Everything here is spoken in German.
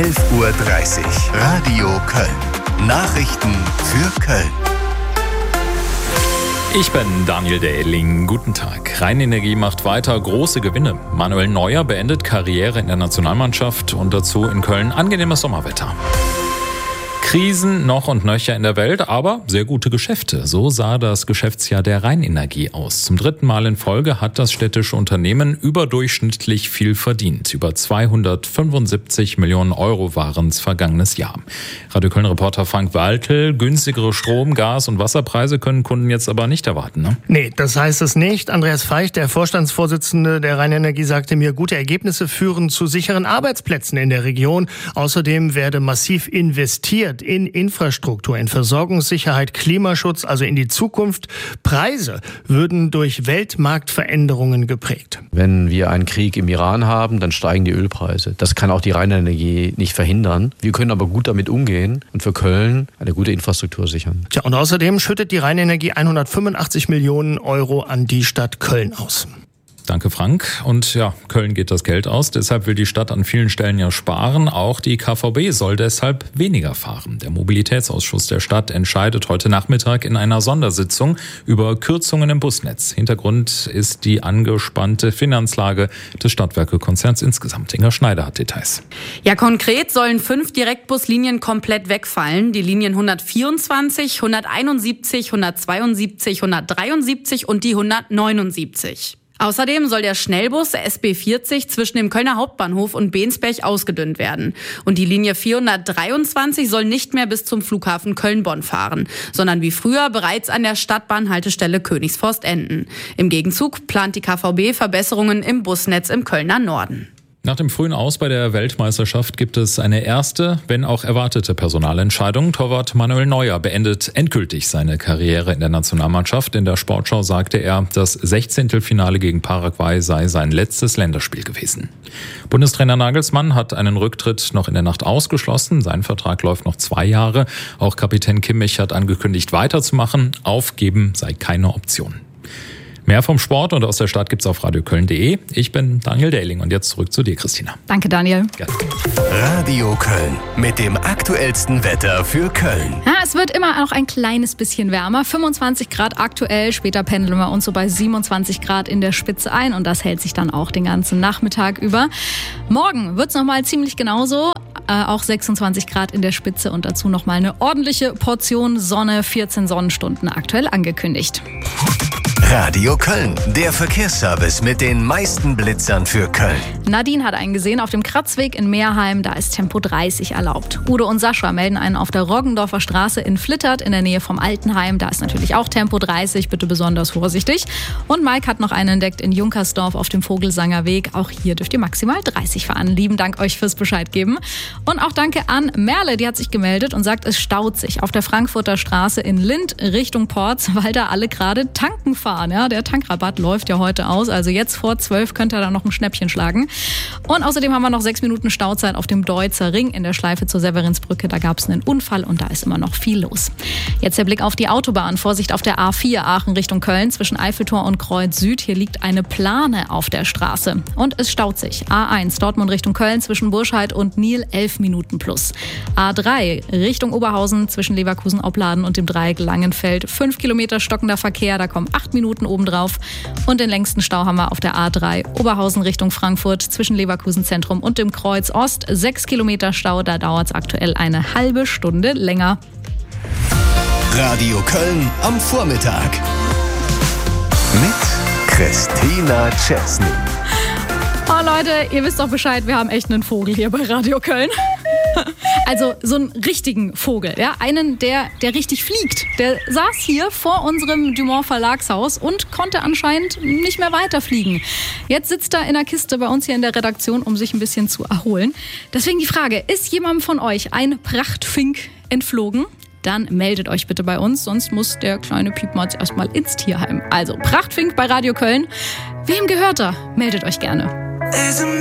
11.30 Uhr. Radio Köln. Nachrichten für Köln. Ich bin Daniel Dehling. Guten Tag. Rheinenergie macht weiter große Gewinne. Manuel Neuer beendet Karriere in der Nationalmannschaft und dazu in Köln angenehmes Sommerwetter. Krisen noch und nöcher in der Welt, aber sehr gute Geschäfte. So sah das Geschäftsjahr der Rheinenergie aus. Zum 3. Mal in Folge hat das städtische Unternehmen überdurchschnittlich viel verdient. Über 275 Millionen Euro waren es vergangenes Jahr. Radio Köln-Reporter Frank Waltel, günstigere Strom-, Gas- und Wasserpreise können Kunden jetzt aber nicht erwarten, ne? Nee, das heißt es nicht. Andreas Feicht, der Vorstandsvorsitzende der Rheinenergie, sagte mir, gute Ergebnisse führen zu sicheren Arbeitsplätzen in der Region. Außerdem werde massiv investiert in Infrastruktur, in Versorgungssicherheit, Klimaschutz, also in die Zukunft. Preise würden durch Weltmarktveränderungen geprägt. Wenn wir einen Krieg im Iran haben, dann steigen die Ölpreise. Das kann auch die Rheinenergie nicht verhindern. Wir können aber gut damit umgehen und für Köln eine gute Infrastruktur sichern. Tja, und außerdem schüttet die Rheinenergie 185 Millionen Euro an die Stadt Köln aus. Danke, Frank. Und ja, Köln geht das Geld aus. Deshalb will die Stadt an vielen Stellen ja sparen. Auch die KVB soll deshalb weniger fahren. Der Mobilitätsausschuss der Stadt entscheidet heute Nachmittag in einer Sondersitzung über Kürzungen im Busnetz. Hintergrund ist die angespannte Finanzlage des Stadtwerke-Konzerns insgesamt. Inga Schneider hat Details. Ja, konkret sollen 5 Direktbuslinien komplett wegfallen. Die Linien 124, 171, 172, 173 und die 179. Außerdem soll der Schnellbus SB 40 zwischen dem Kölner Hauptbahnhof und Bensberg ausgedünnt werden. Und die Linie 423 soll nicht mehr bis zum Flughafen Köln-Bonn fahren, sondern wie früher bereits an der Stadtbahnhaltestelle Königsforst enden. Im Gegenzug plant die KVB Verbesserungen im Busnetz im Kölner Norden. Nach dem frühen Aus bei der Weltmeisterschaft gibt es eine erste, wenn auch erwartete Personalentscheidung. Torwart Manuel Neuer beendet endgültig seine Karriere in der Nationalmannschaft. In der Sportschau sagte er, das 16. Finale gegen Paraguay sei sein letztes Länderspiel gewesen. Bundestrainer Nagelsmann hat einen Rücktritt noch in der Nacht ausgeschlossen. Sein Vertrag läuft noch 2 Jahre. Auch Kapitän Kimmich hat angekündigt, weiterzumachen. Aufgeben sei keine Option. Mehr vom Sport und aus der Stadt gibt's auf radioköln.de. Ich bin Daniel Dehling und jetzt zurück zu dir, Christina. Danke, Daniel. Gerne. Radio Köln mit dem aktuellsten Wetter für Köln. Ja, es wird immer noch ein kleines bisschen wärmer. 25 Grad aktuell, später pendeln wir uns so bei 27 Grad in der Spitze ein und das hält sich dann auch den ganzen Nachmittag über. Morgen wird's nochmal ziemlich genauso. Auch 26 Grad in der Spitze und dazu nochmal eine ordentliche Portion Sonne, 14 Sonnenstunden aktuell angekündigt. Radio Köln, der Verkehrsservice mit den meisten Blitzern für Köln. Nadine hat einen gesehen auf dem Kratzweg in Meerheim, da ist Tempo 30 erlaubt. Udo und Sascha melden einen auf der Roggendorfer Straße in Flittert in der Nähe vom Altenheim, da ist natürlich auch Tempo 30, bitte besonders vorsichtig. Und Mike hat noch einen entdeckt in Junkersdorf auf dem Vogelsanger Weg, auch hier dürft ihr maximal 30 fahren. Lieben Dank euch fürs Bescheid geben. Und auch danke an Merle, die hat sich gemeldet und sagt, es staut sich auf der Frankfurter Straße in Lind Richtung Porz, weil da alle gerade tanken fahren. Ja, der Tankrabatt läuft ja heute aus, also jetzt vor 12 könnt ihr da noch ein Schnäppchen schlagen. Und außerdem haben wir noch 6 Minuten Stauzeit auf dem Deutzer Ring in der Schleife zur Severinsbrücke. Da gab es einen Unfall und da ist immer noch viel los. Jetzt der Blick auf die Autobahn. Vorsicht auf der A4 Aachen Richtung Köln zwischen Eiffeltor und Kreuz Süd. Hier liegt eine Plane auf der Straße. Und es staut sich. A1 Dortmund Richtung Köln zwischen Burscheid und Nil 11 Minuten plus. A3 Richtung Oberhausen zwischen Leverkusen-Opladen und dem Dreieck Langenfeld. 5 Kilometer stockender Verkehr, da kommen 8 Minuten obendrauf. Und den längsten Stau haben wir auf der A3 Oberhausen Richtung Frankfurt zwischen Leverkusen Zentrum und dem Kreuz Ost. 6 Kilometer Stau, da dauert es aktuell eine halbe Stunde länger. Radio Köln am Vormittag. Mit Christina Chesney. Oh Leute, ihr wisst doch Bescheid, wir haben echt einen Vogel hier bei Radio Köln. Also so einen richtigen Vogel, ja, einen, der richtig fliegt. Der saß hier vor unserem Dumont Verlagshaus und konnte anscheinend nicht mehr weiterfliegen. Jetzt sitzt er in der Kiste bei uns hier in der Redaktion, um sich ein bisschen zu erholen. Deswegen die Frage, ist jemandem von euch ein Prachtfink entflogen? Dann meldet euch bitte bei uns, sonst muss der kleine Piepmatz erstmal ins Tierheim. Also Prachtfink bei Radio Köln. Wem gehört er? Meldet euch gerne.